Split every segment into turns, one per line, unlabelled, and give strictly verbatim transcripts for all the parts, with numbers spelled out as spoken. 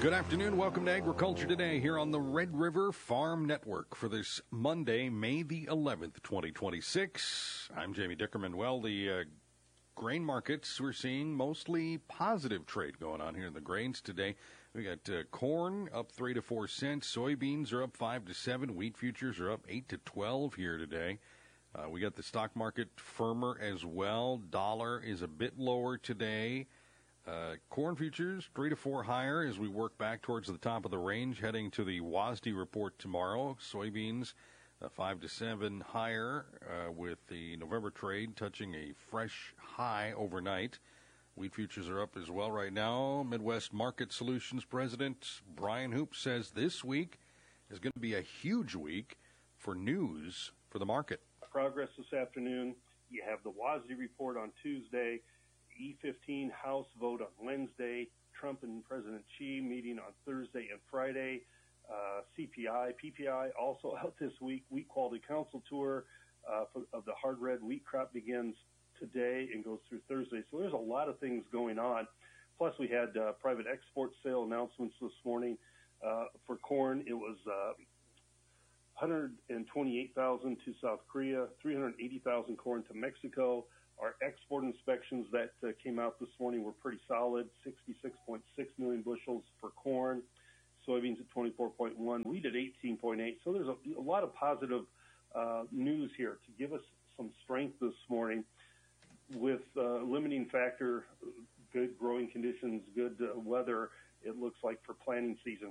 Good afternoon. Welcome to Agriculture Today here on the Red River Farm Network for this Monday, May the eleventh, twenty twenty-six. I'm Jamie Dickerman. Well, the uh, grain markets, we're seeing mostly positive trade going on here in the grains today. We got uh, corn up three to four cents. Soybeans are up five to seven. Wheat futures are up eight to twelve here today. Uh, we got the stock market firmer as well. Dollar is a bit lower today. Uh, corn futures, three to four higher as we work back towards the top of the range, heading to the W A S D report tomorrow. Soybeans, uh, five to seven higher, uh, with the November trade touching a fresh high overnight. Wheat futures are up as well right now. Midwest Market Solutions President Brian Hoop says this week is going to be a huge week for news for the market.
Progress this afternoon. You have the W A S D report on Tuesday. E fifteen House vote on Wednesday, Trump and President Xi meeting on Thursday and Friday, uh, C P I, P P I also out this week. Wheat Quality Council tour uh, for, of the hard red wheat crop begins today and goes through Thursday. So there's a lot of things going on. Plus, we had uh, private export sale announcements this morning uh, for corn. It was uh, one hundred twenty-eight thousand to South Korea, three hundred eighty thousand corn to Mexico. Our export inspections that uh, came out this morning were pretty solid, sixty-six point six million bushels for corn, soybeans at twenty-four point one, wheat at eighteen point eight. So there's a, a lot of positive uh, news here to give us some strength this morning with uh, limiting factor, good growing conditions, good uh, weather, it looks like, for planting season.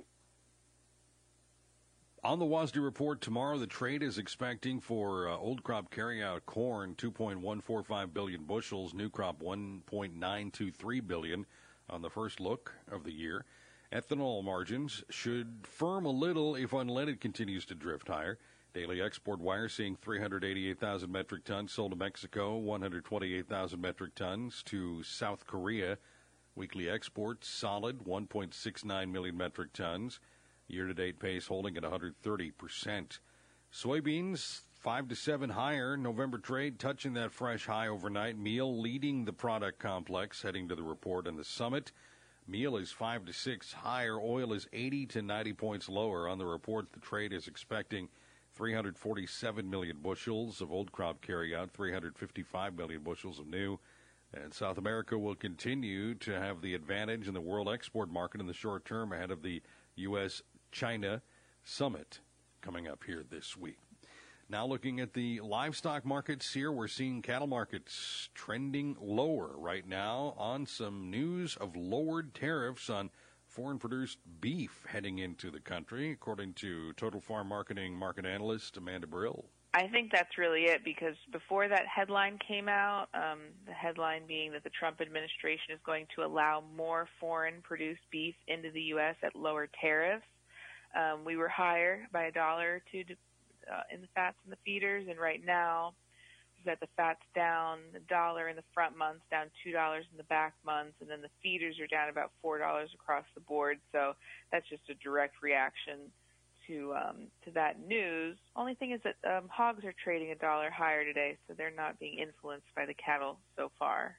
On the W A S D report tomorrow, the trade is expecting for uh, old crop carryout corn two point one four five billion bushels, new crop one point nine two three billion on the first look of the year. Ethanol margins should firm a little if unleaded continues to drift higher. Daily export wire seeing three hundred eighty-eight thousand metric tons sold to Mexico, one hundred twenty-eight thousand metric tons to South Korea. Weekly exports solid, one point six nine million metric tons. Year-to-date pace holding at one hundred thirty percent. Soybeans, five to seven higher. November trade touching that fresh high overnight. Meal leading the product complex heading to the report and the summit. Meal is five to six higher. Oil is eighty to ninety points lower. On the report, the trade is expecting three hundred forty-seven million bushels of old crop carryout, three hundred fifty-five million bushels of new. And South America will continue to have the advantage in the world export market in the short term ahead of the U S China summit coming up here this week. Now looking at the livestock markets here, we're seeing cattle markets trending lower right now on some news of lowered tariffs on foreign-produced beef heading into the country, according to Total Farm Marketing market analyst Amanda Brill.
I think that's really it, because before that headline came out, um, the headline being that the Trump administration is going to allow more foreign-produced beef into the U S at lower tariffs, um, we were higher by a dollar or two to, uh, in the fats and the feeders, and right now we've got the fats down a dollar in the front months, down two dollars in the back months, and then the feeders are down about four dollars across the board. So that's just a direct reaction to um, to that news. Only thing is that um, hogs are trading a dollar higher today, so they're not being influenced by the cattle so far.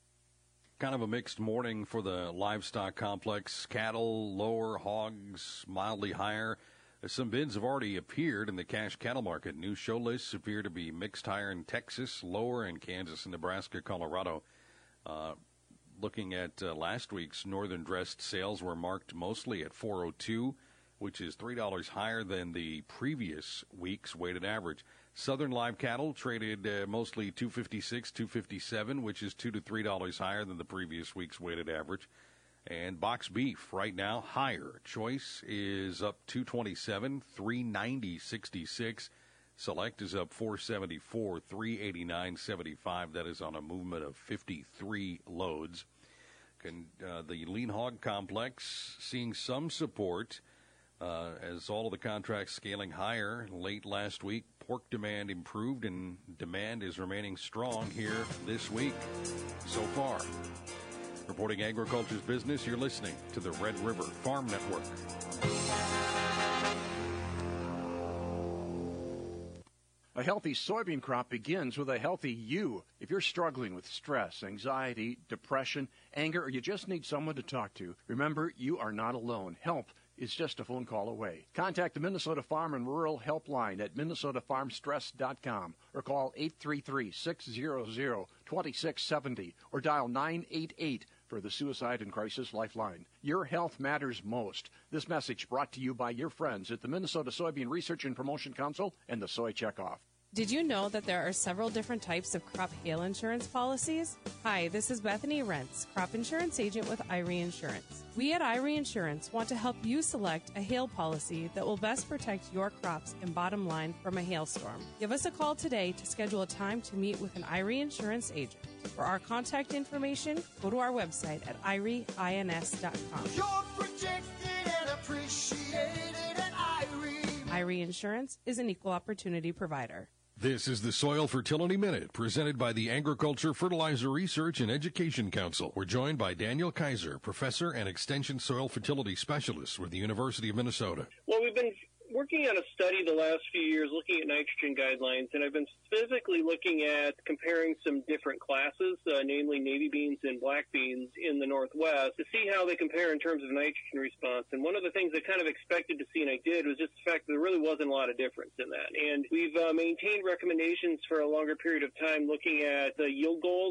Kind of a mixed morning for the livestock complex. Cattle lower, hogs mildly higher. Some bids have already appeared in the cash cattle market. New show lists appear to be mixed higher in Texas, lower in Kansas and Nebraska, Colorado. Uh, looking at uh, last week's northern dressed sales were marked mostly at four oh two, which is three dollars higher than the previous week's weighted average. Southern live cattle traded uh, mostly two fifty-six, two fifty-seven, which is two to three dollars higher than the previous week's weighted average. And box beef right now higher. Choice is up two twenty-seven, three ninety sixty-six. Select is up four seventy-four, three eighty-nine seventy-five. That is on a movement of fifty-three loads. Can, uh, the lean hog complex seeing some support. Uh, as all of the contracts scaling higher late last week, pork demand improved and demand is remaining strong here this week so far. Reporting agriculture's business, you're listening to the Red River Farm Network.
A healthy soybean crop begins with a healthy you. If you're struggling with stress, anxiety, depression, anger, or you just need someone to talk to, remember, you are not alone. Help is just a phone call away. Contact the Minnesota Farm and Rural Helpline at minnesota farm stress dot com or call eight three three, six hundred, two six seven zero or dial nine eight eight for the Suicide and Crisis Lifeline. Your health matters most. This message brought to you by your friends at the Minnesota Soybean Research and Promotion Council and the Soy Checkoff.
Did you know that there are several different types of crop hail insurance policies? Hi, this is Bethany Rentz, crop insurance agent with Irie Insurance. We at Irie Insurance want to help you select a hail policy that will best protect your crops and bottom line from a hailstorm. Give us a call today to schedule a time to meet with an Irie Insurance agent. For our contact information, go to our website at irie ins dot com.
You're protected and appreciated at Irie.
Irie Insurance is an equal opportunity provider.
This is the Soil Fertility Minute, presented by the Agriculture, Fertilizer Research and Education Council. We're joined by Daniel Kaiser, professor and extension soil fertility specialist with the University of Minnesota.
Well, we've been working on a study the last few years looking at nitrogen guidelines, and I've been specifically looking at comparing some different classes, uh, namely navy beans and black beans in the Northwest, to see how they compare in terms of nitrogen response. And one of the things I kind of expected to see, and I did, was just the fact that there really wasn't a lot of difference in that. And we've uh, maintained recommendations for a longer period of time looking at the yield goals.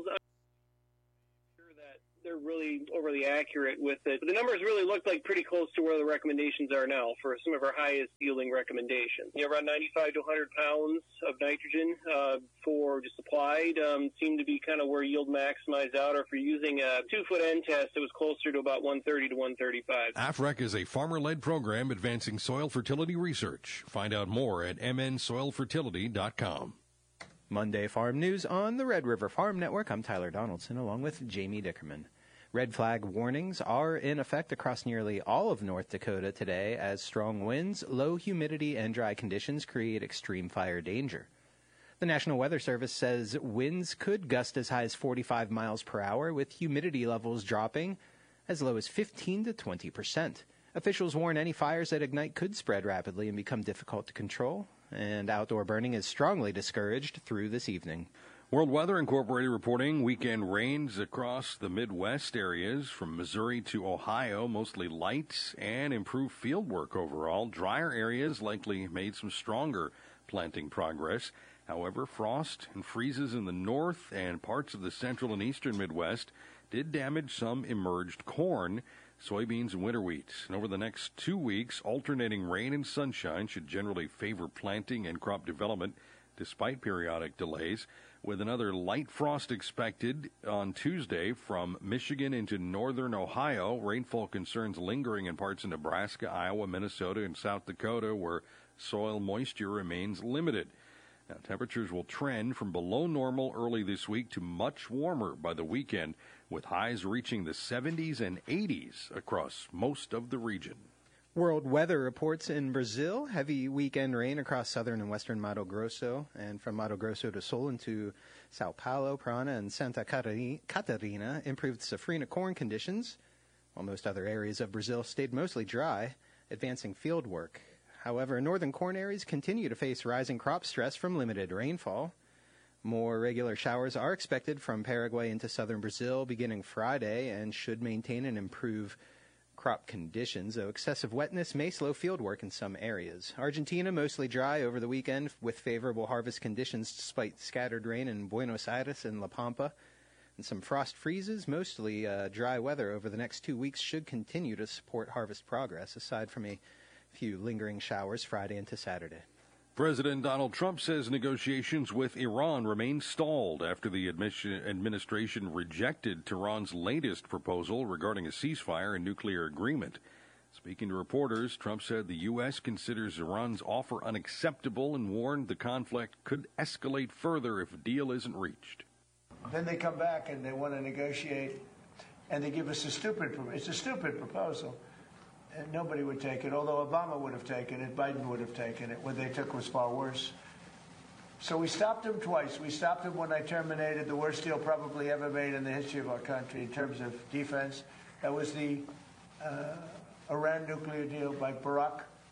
They're really overly accurate with it. But the numbers really look like pretty close to where the recommendations are now for some of our highest yielding recommendations. You know, around ninety-five to one hundred pounds of nitrogen uh, for just applied um, seemed to be kind of where yield maximized out. Or if you're using a two-foot end test, it was closer to about one thirty to one thirty-five.
A F R E C is a farmer-led program advancing soil fertility research. Find out more at m n soil fertility dot com.
Monday Farm News on the Red River Farm Network. I'm Tyler Donaldson along with Jamie Dickerman. Red flag warnings are in effect across nearly all of North Dakota today as strong winds, low humidity, and dry conditions create extreme fire danger. The National Weather Service says winds could gust as high as forty-five miles per hour, with humidity levels dropping as low as fifteen to twenty percent. Officials warn any fires that ignite could spread rapidly and become difficult to control, and outdoor burning is strongly discouraged through this evening.
World Weather Incorporated reporting weekend rains across the Midwest areas from Missouri to Ohio, mostly light, and improved field work overall. Drier areas likely made some stronger planting progress. However, frost and freezes in the north and parts of the central and eastern Midwest did damage some emerged corn, soybeans, and winter wheat. And over the next two weeks, alternating rain and sunshine should generally favor planting and crop development, despite periodic delays, with another light frost expected on Tuesday from Michigan into northern Ohio. Rainfall concerns lingering in parts of Nebraska, Iowa, Minnesota, and South Dakota, where soil moisture remains limited. Now, temperatures will trend from below normal early this week to much warmer by the weekend, with highs reaching the seventies and eighties across most of the region.
World Weather reports in Brazil heavy weekend rain across southern and western Mato Grosso, and from Mato Grosso to Sul into Sao Paulo, Parana, and Santa Catarina improved safrinha corn conditions, while most other areas of Brazil stayed mostly dry, advancing field work. However, northern corn areas continue to face rising crop stress from limited rainfall. More regular showers are expected from Paraguay into southern Brazil beginning Friday and should maintain and improve crop conditions, though excessive wetness may slow field work in some areas. Argentina mostly dry over the weekend with favorable harvest conditions despite scattered rain in Buenos Aires and La Pampa. And some frost freezes, mostly uh, dry weather over the next two weeks should continue to support harvest progress, aside from a few lingering showers Friday into Saturday.
President Donald Trump says negotiations with Iran remain stalled after the administration rejected Tehran's latest proposal regarding a ceasefire and nuclear agreement. Speaking to reporters, Trump said the U S considers Iran's offer unacceptable and warned the conflict could escalate further if a deal isn't reached.
Then they come back and they want to negotiate, and they give us a stupid, it's a stupid proposal. And nobody would take it, although Obama would have taken it, Biden would have taken it. What they took was far worse. So we stopped them twice. We stopped them when I terminated the worst deal probably ever made in the history of our country in terms of defense. That was the uh, Iran nuclear deal by Barack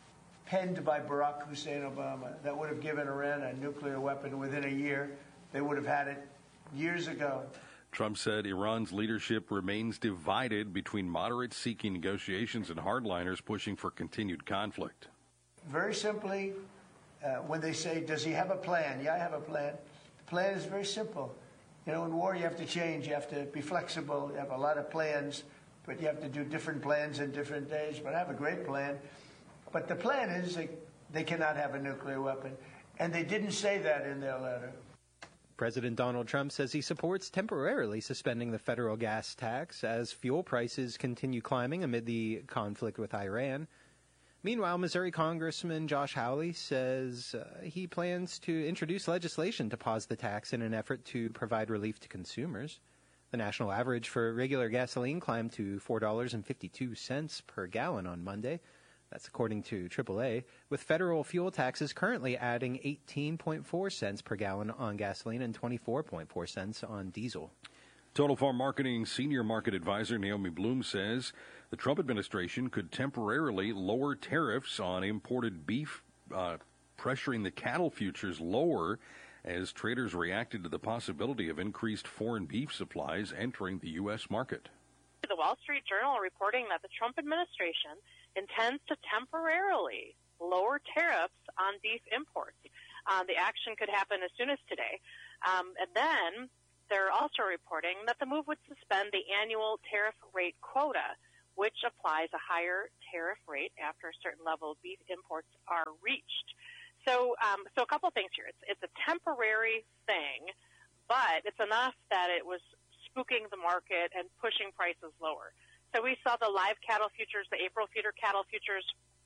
penned by Barack Hussein Obama that would have given Iran a nuclear weapon within a year. They would have had it years ago.
Trump said Iran's leadership remains divided between moderates seeking negotiations and hardliners pushing for continued conflict.
Very simply, uh, when they say, does he have a plan? Yeah, I have a plan. The plan is very simple. You know, in war, you have to change. You have to be flexible. You have a lot of plans, but you have to do different plans in different days. But I have a great plan. But the plan is they, they cannot have a nuclear weapon. And they didn't say that in their letter.
President Donald Trump says he supports temporarily suspending the federal gas tax as fuel prices continue climbing amid the conflict with Iran. Meanwhile, Missouri Congressman Josh Hawley says uh, he plans to introduce legislation to pause the tax in an effort to provide relief to consumers. The national average for regular gasoline climbed to four dollars and fifty-two cents per gallon on Monday. That's according to triple A, with federal fuel taxes currently adding eighteen point four cents per gallon on gasoline and twenty-four point four cents on diesel.
Total Farm Marketing Senior Market Advisor Naomi Bloom says the Trump administration could temporarily lower tariffs on imported beef, uh, pressuring the cattle futures lower as traders reacted to the possibility of increased foreign beef supplies entering the U S market.
The Wall Street Journal reporting that the Trump administration intends to temporarily lower tariffs on beef imports. Uh, the action could happen as soon as today. Um, and then they're also reporting that the move would suspend the annual tariff rate quota, which applies a higher tariff rate after a certain level of beef imports are reached. So, um, so a couple of things here. It's, it's a temporary thing, but it's enough that it was spooking the market and pushing prices lower. So we saw the live cattle futures, the April feeder cattle futures,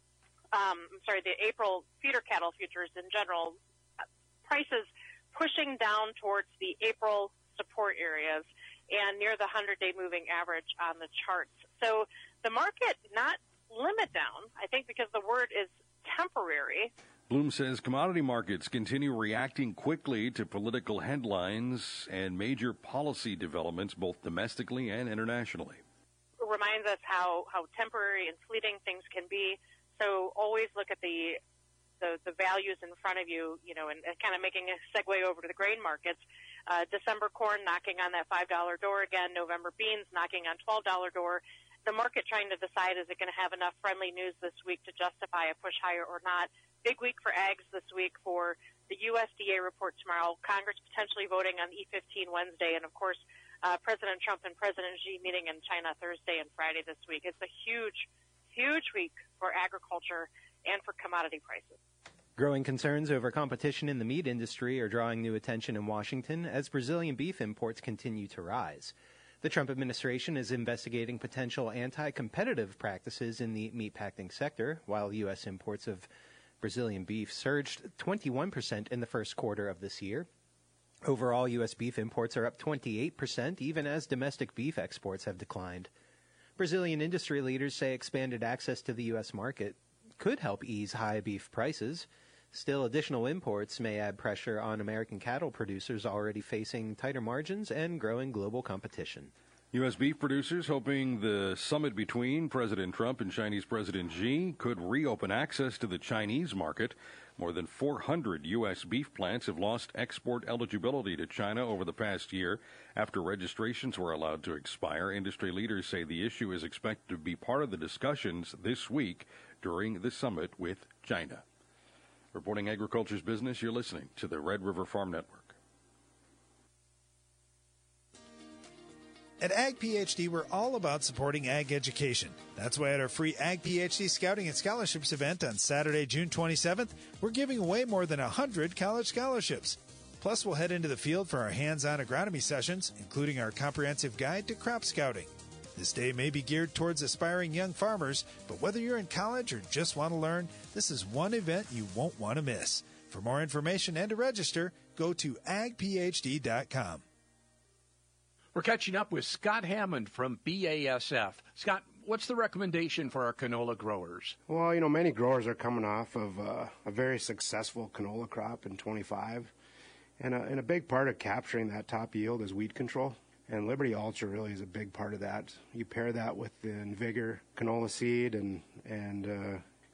um, I'm sorry, the April feeder cattle futures in general, uh, prices pushing down towards the April support areas and near the hundred-day moving average on the charts. So the market not limit down, I think because the word is temporary.
Bloom says commodity markets continue reacting quickly to political headlines and major policy developments, both domestically and internationally.
It reminds us how, how temporary and fleeting things can be. So always look at the, the, the values in front of you, you know, and, and kind of making a segue over to the grain markets. Uh, December corn knocking on that five dollar door again, November beans knocking on twelve dollar door. The market trying to decide, is it going to have enough friendly news this week to justify a push higher or not? Big week for ags this week for the U S D A report tomorrow, Congress potentially voting on E fifteen Wednesday, and, of course, uh, President Trump and President Xi meeting in China Thursday and Friday this week. It's a huge, huge week for agriculture and for commodity prices.
Growing concerns over competition in the meat industry are drawing new attention in Washington as Brazilian beef imports continue to rise. The Trump administration is investigating potential anti-competitive practices in the meatpacking sector, while U S imports of Brazilian beef surged twenty-one percent in the first quarter of this year. Overall, U S beef imports are up twenty-eight percent, even as domestic beef exports have declined. Brazilian industry leaders say expanded access to the U S market could help ease high beef prices. Still, additional imports may add pressure on American cattle producers already facing tighter margins and growing global competition.
U S beef producers hoping the summit between President Trump and Chinese President Xi could reopen access to the Chinese market. More than four hundred U S beef plants have lost export eligibility to China over the past year after registrations were allowed to expire. Industry leaders say the issue is expected to be part of the discussions this week during the summit with China. Reporting Agriculture's Business, you're listening to the Red River Farm Network.
At Ag PhD, we're all about supporting ag education. That's why at our free Ag PhD Scouting and Scholarships event on Saturday, June twenty-seventh, we're giving away more than one hundred college scholarships. Plus, we'll head into the field for our hands-on agronomy sessions, including our comprehensive guide to crop scouting. This day may be geared towards aspiring young farmers, but whether you're in college or just want to learn, this is one event you won't want to miss. For more information and to register, go to ag p h d dot com.
We're catching up with Scott Hammond from B A S F. Scott, what's the recommendation for our canola growers?
Well, you know, many growers are coming off of uh, a very successful canola crop in twenty-five, and a, and a big part of capturing that top yield is weed control. And Liberty Ultra really is a big part of that. You pair that with the Invigor canola seed, and and uh,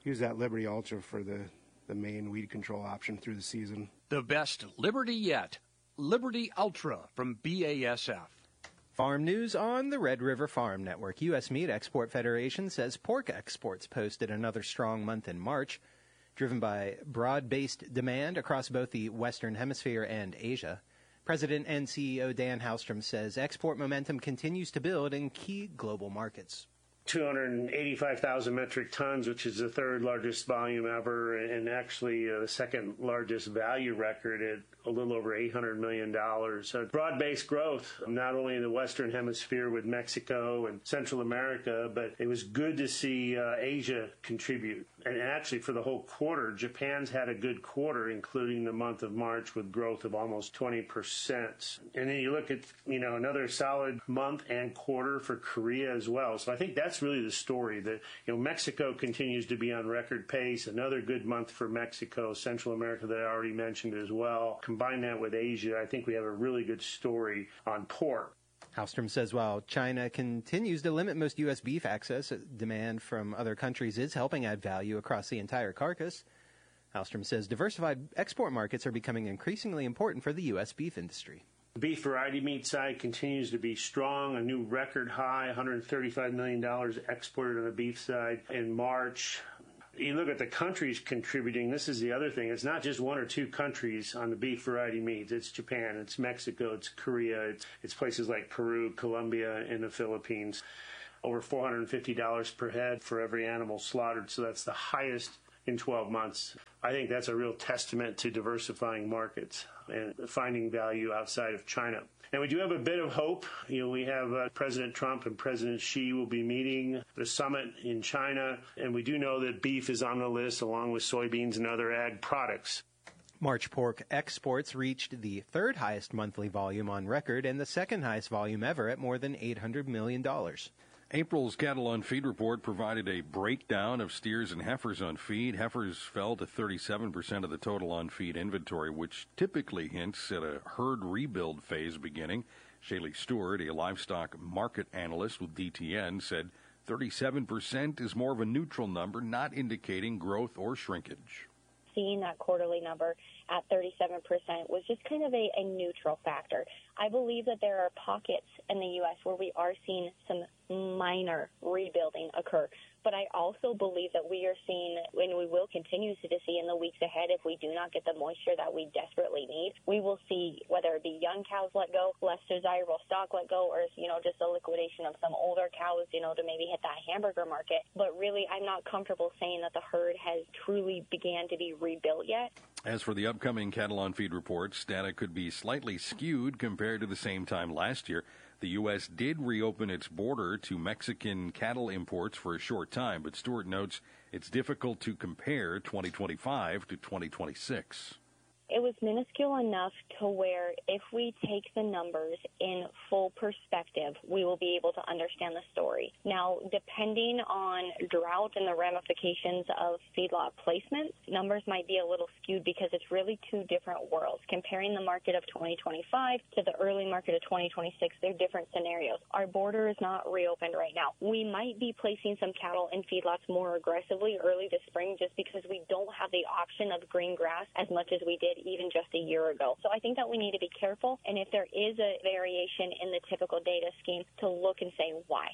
use that Liberty Ultra for the, the main weed control option through the season.
The best Liberty yet. Liberty Ultra from B A S F.
Farm news on the Red River Farm Network. U S. Meat Export Federation says pork exports posted another strong month in March, driven by broad-based demand across both the Western Hemisphere and Asia. President and C E O Dan Halstrom says export momentum continues to build in key global markets.
two hundred eighty-five thousand metric tons, which is the third largest volume ever, and actually uh, the second largest value record at a little over eight hundred million dollars. So broad-based growth, not only in the Western Hemisphere with Mexico and Central America, but it was good to see uh, Asia contribute. And actually for the whole quarter, Japan's had a good quarter, including the month of March with growth of almost twenty percent. And then you look at, you know, another solid month and quarter for Korea as well. So I think that's really the story, that, you know, Mexico continues to be on record pace. Another good month for Mexico, Central America that I already mentioned as well. Combine that with Asia, I think we have a really good story on pork.
Halstrom says while China continues to limit most U S beef access, demand from other countries is helping add value across the entire carcass. Halstrom says diversified export markets are becoming increasingly important for the U S beef industry.
The beef variety meat side continues to be strong, a new record high, one hundred thirty-five million dollars exported on the beef side in March. You look at the countries contributing, this is the other thing. It's not just one or two countries on the beef variety meats. It's Japan, it's Mexico, it's Korea, it's, it's places like Peru, Colombia, and the Philippines. Over four hundred fifty dollars per head for every animal slaughtered, so that's the highest in twelve months. I think that's a real testament to diversifying markets and finding value outside of China. And we do have a bit of hope. You know, we have uh, President Trump and President Xi will be meeting at a summit in China, and we do know that beef is on the list along with soybeans and other ag products.
March pork exports reached the third highest monthly volume on record and the second highest volume ever at more than eight hundred million dollars.
April's cattle on feed report provided a breakdown of steers and heifers on feed. Heifers fell to thirty-seven percent of the total on feed inventory, which typically hints at a herd rebuild phase beginning. Shaylee Stewart, a livestock market analyst with D T N, said thirty-seven percent is more of a neutral number, not indicating growth or shrinkage.
Seeing that quarterly number at thirty-seven percent was just kind of a, a neutral factor. I believe that there are pockets in the U S where we are seeing some minor rebuilding occur. But I also believe that we are seeing, and we will continue to see in the weeks ahead, if we do not get the moisture that we desperately need, we will see whether it be young cows let go, less desirable stock let go, or, you know, just a liquidation of some older cows, you know, to maybe hit that hamburger market. But really, I'm not comfortable saying that the herd has truly began to be rebuilt yet.
As for the upcoming cattle on feed reports, data could be slightly skewed compared to the same time last year. The U S did reopen its border to Mexican cattle imports for a short time, but Stewart notes it's difficult to compare twenty twenty-five to twenty twenty-six.
It was minuscule enough to where if we take the numbers in full perspective, we will be able to understand the story. Now, depending on drought and the ramifications of feedlot placement, numbers might be a little skewed because it's really two different worlds. Comparing the market of twenty twenty-five to the early market of twenty twenty-six, they're different scenarios. Our border is not reopened right now. We might be placing some cattle in feedlots more aggressively early this spring just because we don't have the option of green grass as much as we did even just a year ago. So I think that we need to be careful, and if there is a variation in the typical data scheme, to look and say why.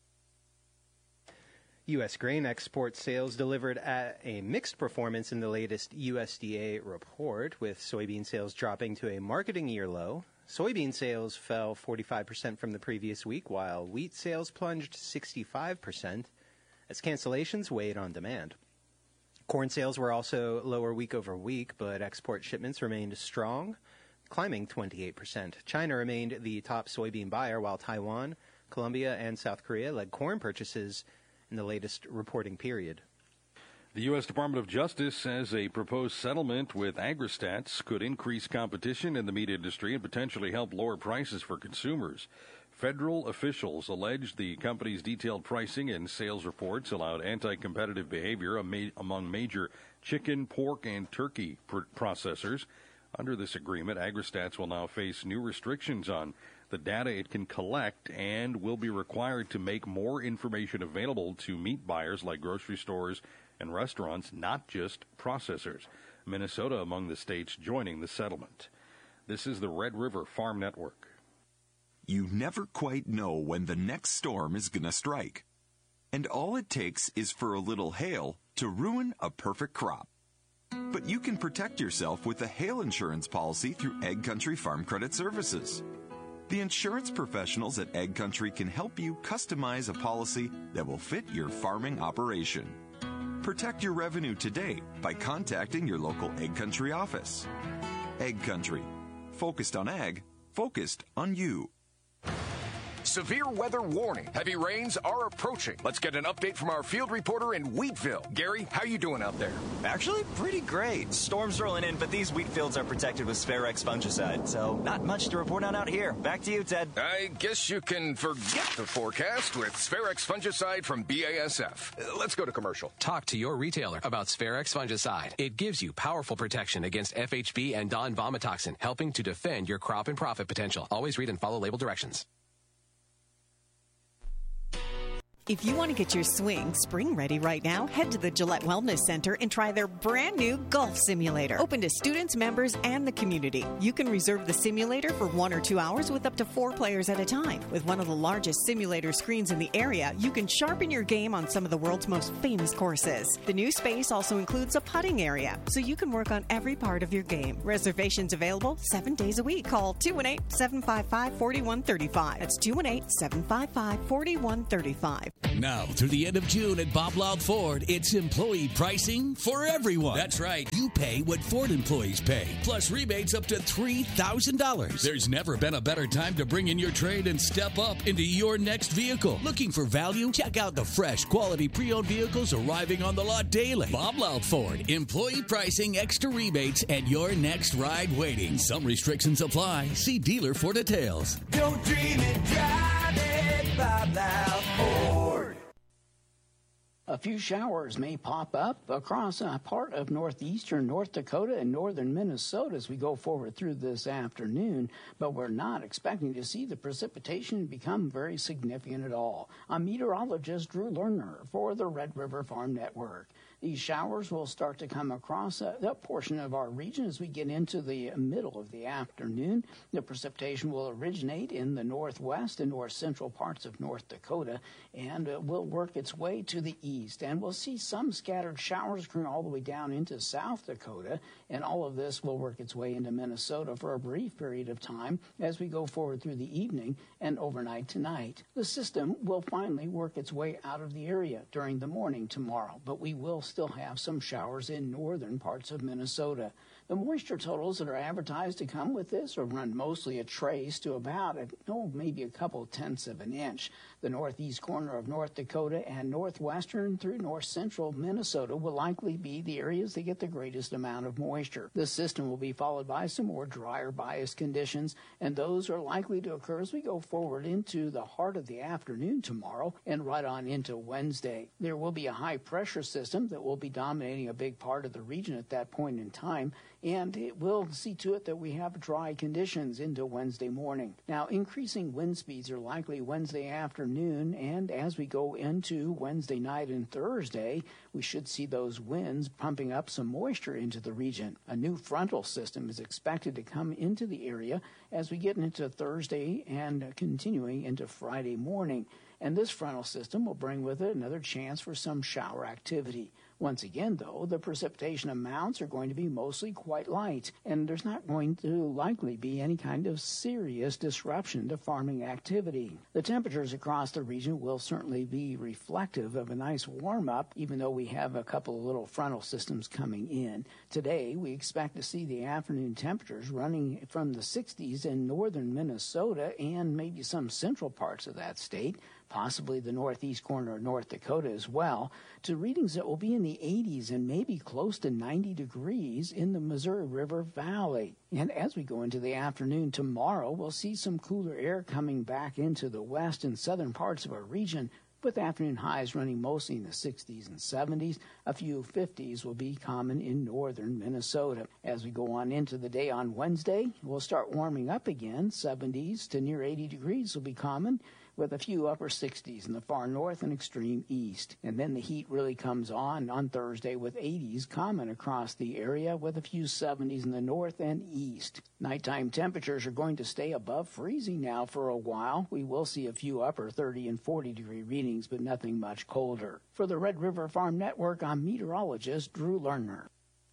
U S grain export sales delivered at a mixed performance in the latest U S D A report, with soybean sales dropping to a marketing year low. Soybean sales fell forty-five percent from the previous week, while wheat sales plunged sixty-five percent as cancellations weighed on demand. Corn sales were also lower week over week, but export shipments remained strong, climbing twenty-eight percent. China remained the top soybean buyer, while Taiwan, Colombia, and South Korea led corn purchases in the latest reporting period.
The U S Department of Justice says a proposed settlement with Agristats could increase competition in the meat industry and potentially help lower prices for consumers. Federal officials alleged the company's detailed pricing and sales reports allowed anti-competitive behavior among major chicken, pork, and turkey pr- processors. Under this agreement, Agristats will now face new restrictions on the data it can collect, and will be required to make more information available to meat buyers like grocery stores and restaurants, not just processors. Minnesota among the states joining the settlement. This is the Red River Farm Network.
You never quite know when the next storm is going to strike. And all it takes is for a little hail to ruin a perfect crop. But you can protect yourself with a hail insurance policy through Ag Country Farm Credit Services. The insurance professionals at Ag Country can help you customize a policy that will fit your farming operation. Protect your revenue today by contacting your local Ag Country office. Ag Country. Focused on ag, focused on you.
Severe weather warning. Heavy rains are approaching. Let's get an update from our field reporter in Wheatville. Gary, how you doing out there?
Actually, pretty great. Storms rolling in, but these wheat fields are protected with Spharex fungicide, so not much to report on out here. Back to you, Ted.
I guess you can forget the forecast with Spharex fungicide from B A S F. Uh, let's go to commercial.
Talk to your retailer about Spharex fungicide. It gives you powerful protection against F H B and Don vomitoxin, helping to defend your crop and profit potential. Always read and follow label directions.
If you want to get your swing spring ready right now, head to the Gillette Wellness Center and try their brand new golf simulator. Open to students, members, and the community. You can reserve the simulator for one or two hours with up to four players at a time. With one of the largest simulator screens in the area, you can sharpen your game on some of the world's most famous courses. The new space also includes a putting area, so you can work on every part of your game. Reservations available seven days a week. Call two one eight, seven five five, four one three five. That's two one eight, seven five five, four one three five.
Now, through the end of June at Bob Loud Ford, it's employee pricing for everyone. That's right. You pay what Ford employees pay, plus rebates up to three thousand dollars. There's never been a better time to bring in your trade and step up into your next vehicle. Looking for value? Check out the fresh, quality pre-owned vehicles arriving on the lot daily. Bob Loud Ford, employee pricing, extra rebates, and your next ride waiting. Some restrictions apply. See dealer for details.
Don't dream it, drive it, Bob Loud Ford.
A few showers may pop up across a part of northeastern North Dakota and northern Minnesota as we go forward through this afternoon, but we're not expecting to see the precipitation become very significant at all. I'm meteorologist Drew Lerner for the Red River Farm Network. These showers will start to come across uh, that portion of our region as we get into the middle of the afternoon. The precipitation will originate in the northwest and north central parts of North Dakota and uh, will work its way to the east. And we'll see some scattered showers occurring all the way down into South Dakota, and all of this will work its way into Minnesota for a brief period of time as we go forward through the evening and overnight tonight. The system will finally work its way out of the area during the morning tomorrow, but we will still have some showers in northern parts of Minnesota. The moisture totals that are advertised to come with this are run mostly a trace to about, a, oh, maybe a couple tenths of an inch. The northeast corner of North Dakota and northwestern through north central Minnesota will likely be the areas that get the greatest amount of moisture. This system will be followed by some more drier bias conditions, and those are likely to occur as we go forward into the heart of the afternoon tomorrow and right on into Wednesday. There will be a high pressure system that will be dominating a big part of the region at that point in time, and it will see to it that we have dry conditions into Wednesday morning. Now, increasing wind speeds are likely Wednesday afternoon, and as we go into Wednesday night and Thursday, we should see those winds pumping up some moisture into the region. A new frontal system is expected to come into the area as we get into Thursday and continuing into Friday morning. And this frontal system will bring with it another chance for some shower activity. Once again, though, the precipitation amounts are going to be mostly quite light, and there's not going to likely be any kind of serious disruption to farming activity. The temperatures across the region will certainly be reflective of a nice warm-up, even though we have a couple of little frontal systems coming in. Today, we expect to see the afternoon temperatures running from the sixties in northern Minnesota and maybe some central parts of that state, possibly the northeast corner of North Dakota as well, to readings that will be in the eighties and maybe close to ninety degrees in the Missouri River Valley. And as we go into the afternoon tomorrow, we'll see some cooler air coming back into the west and southern parts of our region. with afternoon highs running mostly in the sixties and seventies. A few fifties will be common in northern Minnesota. As we go on into the day on Wednesday, we'll start warming up again. seventies to near eighty degrees will be common, with a few upper sixties in the far north and extreme east. And then the heat really comes on on Thursday with eighties common across the area, with a few seventies in the north and east. Nighttime temperatures are going to stay above freezing now for a while. We will see a few upper thirty and forty degree readings, but nothing much colder. For the Red River Farm Network, I'm meteorologist Drew Lerner.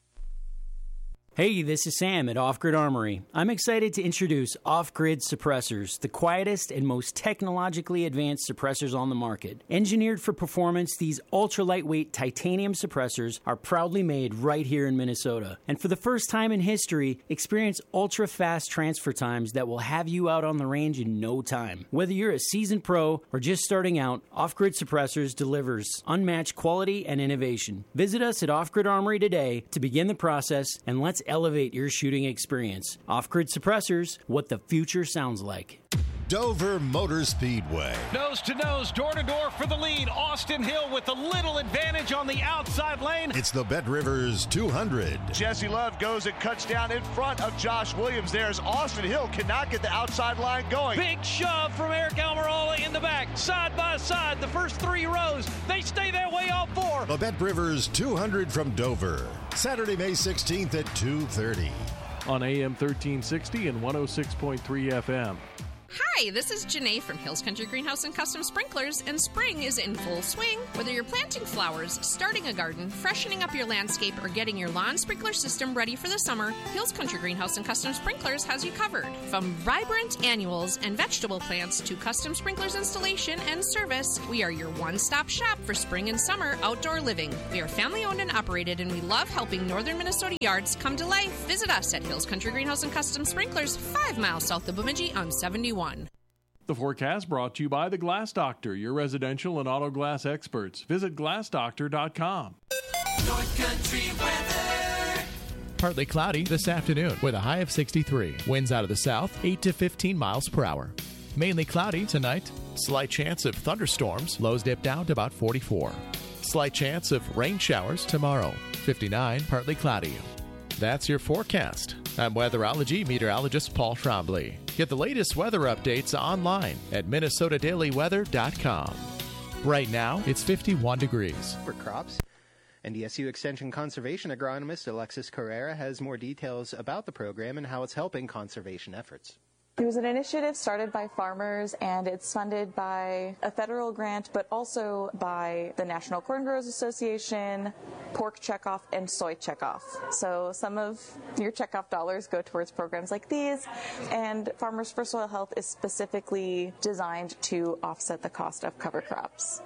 Hey, this is Sam at Off Grid Armory. I'm excited to introduce Off Grid Suppressors, the quietest and most technologically advanced suppressors on the market. Engineered for performance, these ultra-lightweight titanium suppressors are proudly made right here in Minnesota. And for the first time in history, experience ultra-fast transfer times that will have you out on the range in no time. Whether you're a seasoned pro or just starting out, Off Grid Suppressors delivers unmatched quality and innovation. Visit us at Off Grid Armory today to begin the process, and let's elevate your shooting experience. Off-Grid Suppressors, what the future sounds like.
Dover Motor Speedway.
Nose to nose, door to door for the lead. Austin Hill with a little advantage on the outside lane.
It's the Bet Rivers two hundred.
Jesse Love goes and cuts down in front of Josh Williams. There's Austin Hill, cannot get the outside line going.
Big shove from Eric Almirola in the back, side by side. The first three rows, they stay that way all four.
The Bet Rivers two hundred from Dover. Saturday, May sixteenth at two thirty.
On A M thirteen sixty and one oh six point three F M.
Hi, this is Janae from Hills Country Greenhouse and Custom Sprinklers, and spring is in full swing. Whether you're planting flowers, starting a garden, freshening up your landscape, or getting your lawn sprinkler system ready for the summer, Hills Country Greenhouse and Custom Sprinklers has you covered. From vibrant annuals and vegetable plants to custom sprinklers installation and service, we are your one-stop shop for spring and summer outdoor living. We are family-owned and operated, and we love helping northern Minnesota yards come to life. Visit us at Hills Country Greenhouse and Custom Sprinklers, five miles south of Bemidji on seventy-one.
The forecast brought to you by the Glass Doctor, your residential and auto glass experts. Visit glass doctor dot com.
North Country weather.
Partly cloudy this afternoon with a high of sixty-three. Winds out of the south, eight to fifteen miles per hour. Mainly cloudy tonight. Slight chance of thunderstorms. Lows dip down to about forty-four. Slight chance of rain showers tomorrow. fifty-nine, partly cloudy. That's your forecast. I'm weatherology meteorologist Paul Trombley. Get the latest weather updates online at minnesota daily weather dot com. Right now, it's fifty-one degrees.
For crops, N D S U Extension Conservation agronomist Alexis Carrera has more details about the program and how it's helping conservation efforts.
It was an initiative started by farmers, and it's funded by a federal grant, but also by the National Corn Growers Association, Pork Checkoff, and Soy Checkoff. So some of your checkoff dollars go towards programs like these, and Farmers for Soil Health is specifically designed to offset the cost of cover crops.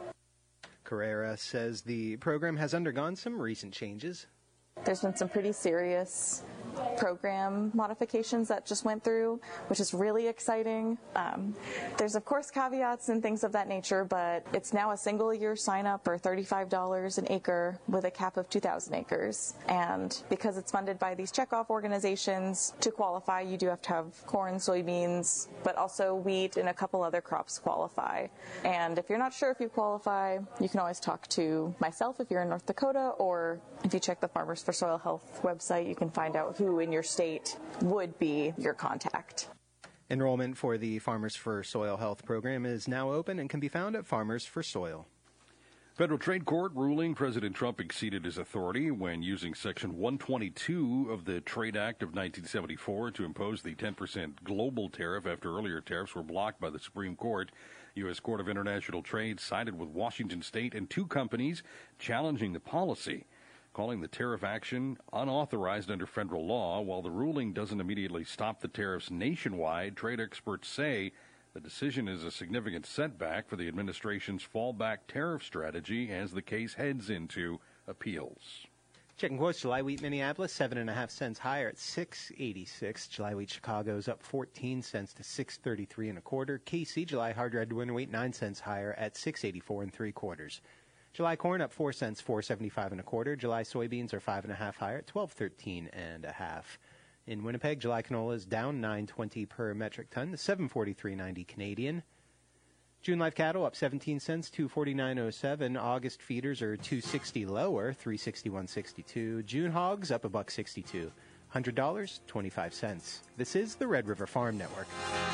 Carrera says the program has undergone some recent changes.
There's been some pretty serious program modifications that just went through, which is really exciting. Um, there's, of course, caveats and things of that nature, but it's now a single year sign up for thirty-five dollars an acre with a cap of two thousand acres. And because it's funded by these checkoff organizations, to qualify, you do have to have corn, soybeans, but also wheat and a couple other crops qualify. And if you're not sure if you qualify, you can always talk to myself if you're in North Dakota, or if you check the Farmers for Soil Health website, you can find out who in your state would be your contact.
Enrollment for the Farmers for Soil Health program is now open and can be found at Farmers for Soil.
Federal Trade Court ruling President Trump exceeded his authority when using Section one twenty-two of the Trade Act of nineteen seventy-four to impose the ten percent global tariff after earlier tariffs were blocked by the Supreme Court. U S. Court of International Trade sided with Washington State and two companies challenging the policy, calling the tariff action unauthorized under federal law. While the ruling doesn't immediately stop the tariffs nationwide, trade experts say the decision is a significant setback for the administration's fallback tariff strategy as the case heads into appeals.
Checking quotes, July wheat Minneapolis, seven and a half cents higher at six eighty-six. July wheat Chicago's up fourteen cents to six thirty-three and a quarter. K C July hard red winter wheat nine cents higher at six eighty-four and three quarters. July corn up four cents, four seventy-five and a quarter. July soybeans are five and a half higher at twelve thirteen and a half. In Winnipeg, July canola is down nine twenty per metric ton to seven forty-three ninety Canadian. June live cattle up seventeen cents, two forty-nine oh seven. August feeders are two sixty lower, three sixty-one sixty-two. June hogs up a buck sixty-two, one hundred dollars and twenty-five cents. This is the Red River Farm Network.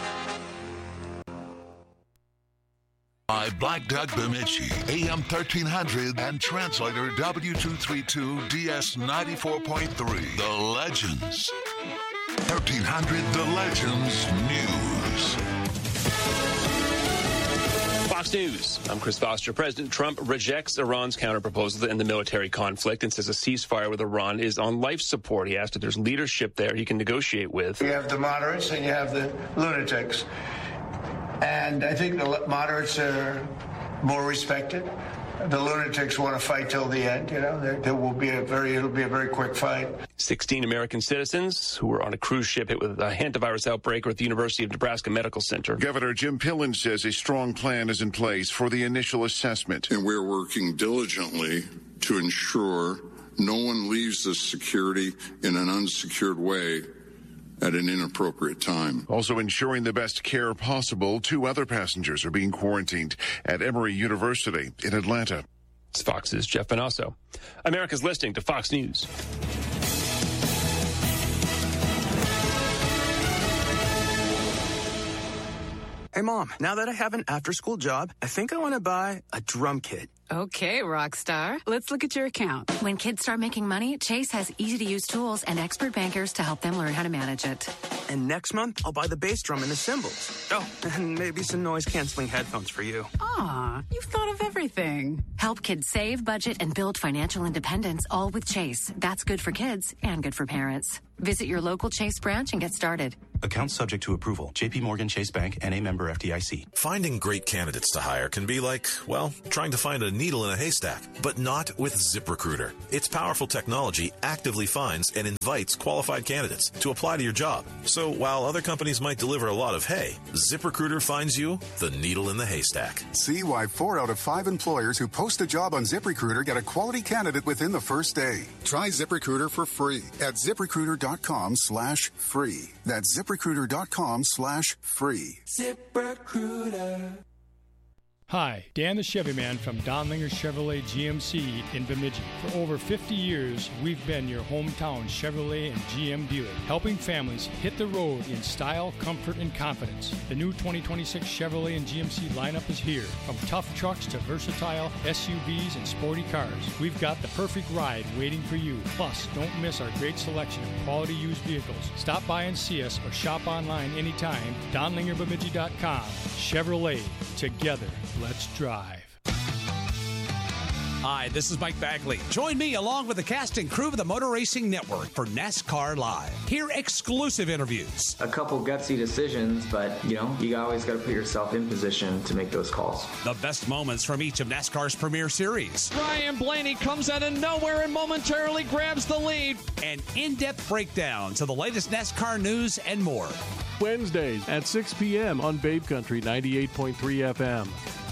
By Black Duck Bemidji, A M thirteen hundred and translator W two thirty-two D S ninety-four point three. The Legends. thirteen hundred The Legends News.
Fox News. I'm Chris Foster. President Trump rejects Iran's counterproposal to end the military conflict and says a ceasefire with Iran is on life support. He asked if there's leadership there he can negotiate with.
You have the moderates and you have the lunatics. And I think the moderates are more respected. The lunatics want to fight till the end. You know, there, there will be a very, it'll be a very quick fight.
sixteen American citizens who were on a cruise ship hit with a hantavirus outbreak are at the University of Nebraska Medical Center.
Governor Jim Pillen says a strong plan is in place for the initial assessment.
And we're working diligently to ensure no one leaves this security in an unsecured way at an inappropriate time.
Also ensuring the best care possible, two other passengers are being quarantined at Emory University in Atlanta.
It's Fox's Jeff Vanasso. America's listening to Fox News.
Hey, Mom, now that I have an after-school job, I think I want to buy a drum kit.
Okay, rock star. Let's look at your account.
When kids start making money, Chase has easy-to-use tools and expert bankers to help them learn how to manage it.
And next month, I'll buy the bass drum and the cymbals. Oh, and maybe some noise-canceling headphones for you.
Aw, you've thought of everything.
Help kids save, budget, and build financial independence, all with Chase. That's good for kids and good for parents. Visit your local Chase branch and get started.
Account subject to approval. J P Morgan Chase Bank, N A member F D I C.
Finding great candidates to hire can be like, well, trying to find a needle in a haystack, but not with ZipRecruiter. Its powerful technology actively finds and invites qualified candidates to apply to your job. So while other companies might deliver a lot of hay, ZipRecruiter finds you the needle in the haystack.
See why four out of five employers who post a job on ZipRecruiter get a quality candidate within the first day. Try ZipRecruiter for free at ZipRecruiter.com slash free. That's ZipRecruiter.com slash free. ZipRecruiter.
Hi, Dan the Chevy Man from Donlinger Chevrolet G M C in Bemidji. For over fifty years, we've been your hometown Chevrolet and G M dealer, helping families hit the road in style, comfort, and confidence. The new twenty twenty-six Chevrolet and G M C lineup is here. From tough trucks to versatile S U Vs and sporty cars, we've got the perfect ride waiting for you. Plus, don't miss our great selection of quality used vehicles. Stop by and see us or shop online anytime. Donlinger Bemidji dot com. Chevrolet. Together. Let's drive.
Hi, this is Mike Bagley. Join me along with the cast and crew of the Motor Racing Network for NASCAR Live. Hear exclusive interviews.
A couple gutsy decisions, but, you know, you always got to put yourself in position to make those calls.
The best moments from each of NASCAR's premier series.
Ryan Blaney comes out of nowhere and momentarily grabs the lead.
An in-depth breakdown to the latest NASCAR news and more.
Wednesdays at six p.m. on Babe Country ninety-eight point three F M.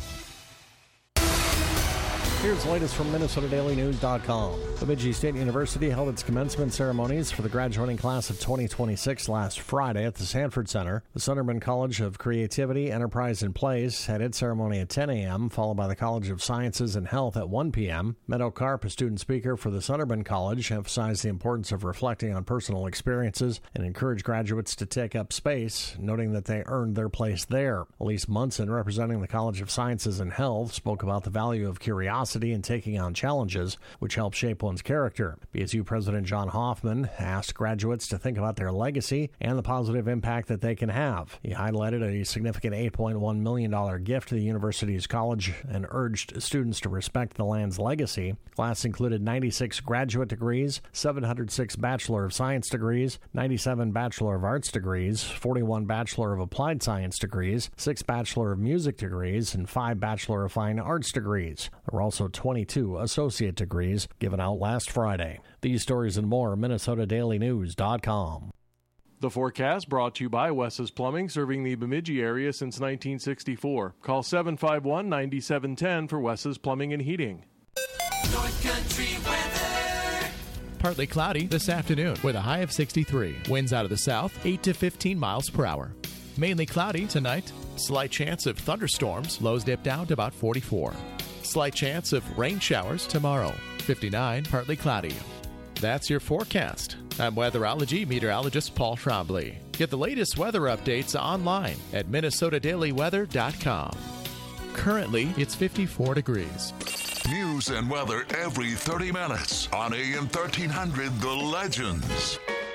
Here's the latest from Minnesota Daily News dot com. Bemidji State University held its commencement ceremonies for the graduating class of twenty twenty-six last Friday at the Sanford Center. The Sunderman College of Creativity, Enterprise, and Place had its ceremony at ten a.m., followed by the College of Sciences and Health at one p.m. Meadow Karp, a student speaker for the Sunderman College, emphasized the importance of reflecting on personal experiences and encouraged graduates to take up space, noting that they earned their place there. Elise Munson, representing the College of Sciences and Health, spoke about the value of curiosity and taking on challenges, which help shape one's character. B S U President John Hoffman asked graduates to think about their legacy and the positive impact that they can have. He highlighted a significant eight point one million dollars gift to the university's college and urged students to respect the land's legacy. Class included ninety-six graduate degrees, seven hundred six Bachelor of Science degrees, ninety-seven Bachelor of Arts degrees, forty-one Bachelor of Applied Science degrees, six Bachelor of Music degrees, and five Bachelor of Fine Arts degrees. There were also twenty-two associate degrees given out last Friday. These stories and more, Minnesota Daily News dot com.
The forecast brought to you by Wes's Plumbing, serving the Bemidji area since nineteen sixty-four. Call seven five one, nine seven one zero for Wes's Plumbing and Heating.
North Country weather.
Partly cloudy this afternoon with a high of sixty-three. Winds out of the south, eight to fifteen miles per hour. Mainly cloudy tonight. Slight chance of thunderstorms. Lows dip down to about forty-four. Slight chance of rain showers tomorrow. fifty-nine, partly cloudy. That's your forecast. I'm weatherology meteorologist Paul Trombley. Get the latest weather updates online at minnesota daily weather dot com. Currently, it's fifty-four degrees.
News and weather every thirty minutes on A M thirteen hundred The Legends.